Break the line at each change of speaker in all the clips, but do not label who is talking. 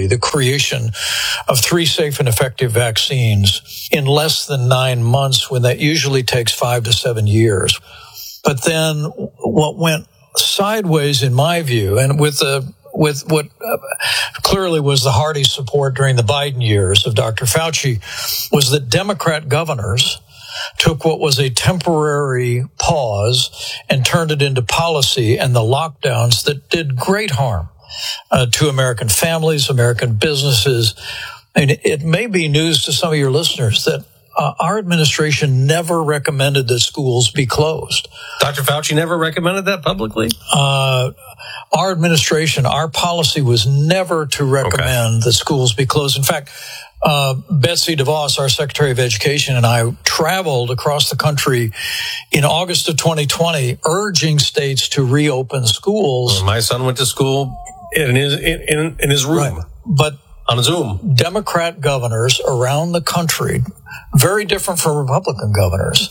quickly the creation of 3 safe and effective vaccines in less than 9 months, when that usually takes 5 to 7 years. But then what went sideways, in my view, and with what clearly was the hearty support during the Biden years of Dr. Fauci, was that Democrat governors took what was a temporary pause and turned it into policy and the lockdowns that did great harm to American families, American businesses. And it may be news to some of your listeners that our administration never recommended that schools be closed.
Dr. Fauci never recommended that publicly?
Our administration, our policy was never to recommend that schools be closed. In fact, Betsy DeVos, our Secretary of Education, and I traveled across the country in August of 2020, urging states to reopen schools.
My son went to school in his room.
Right. But
on Zoom,
Democrat governors around the country, very different from Republican governors,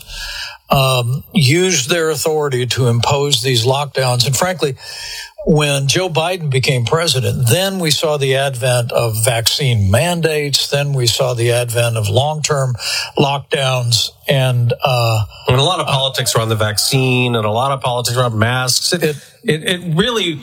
used their authority to impose these lockdowns. And frankly, when Joe Biden became president, then we saw the advent of vaccine mandates. Then we saw the advent of long-term lockdowns, and
a lot of politics around the vaccine and a lot of politics around masks. It really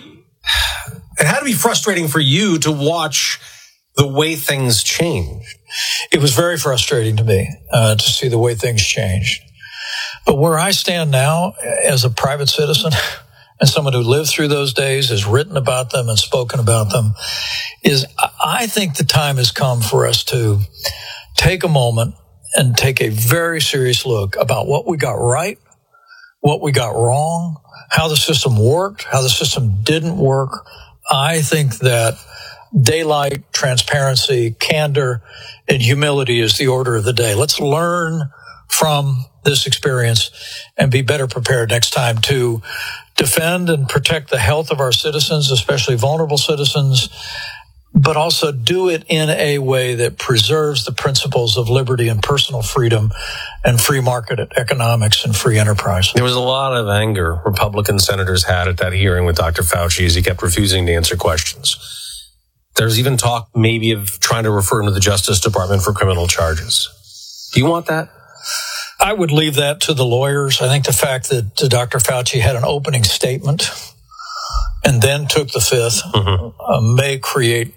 had to be frustrating for you to watch the way things changed.
It was very frustrating to me to see the way things changed. But where I stand now as a private citizen and someone who lived through those days, has written about them and spoken about them, is I think the time has come for us to take a moment and take a very serious look about what we got right, what we got wrong, how the system worked, how the system didn't work. I think that daylight, transparency, candor, and humility is the order of the day. Let's learn from this experience and be better prepared next time to defend and protect the health of our citizens, especially vulnerable citizens, but also do it in a way that preserves the principles of liberty and personal freedom and free market economics and free enterprise.
There was a lot of anger Republican senators had at that hearing with Dr. Fauci as he kept refusing to answer questions. There's even talk maybe of trying to refer him to the Justice Department for criminal charges. Do you want that?
I would leave that to the lawyers. I think the fact that Dr. Fauci had an opening statement and then took the fifth may create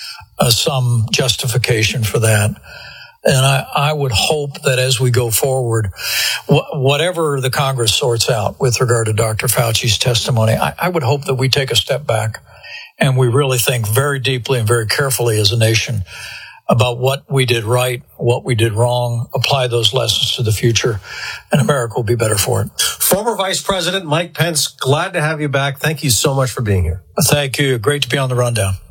some justification for that. And I would hope that as we go forward, whatever the Congress sorts out with regard to Dr. Fauci's testimony, I would hope that we take a step back and we really think very deeply and very carefully as a nation about what we did right, what we did wrong, apply those lessons to the future, and America will be better for it.
Former Vice President Mike Pence, glad to have you back. Thank you so much for being here.
Thank you. Great to be on the Rundown.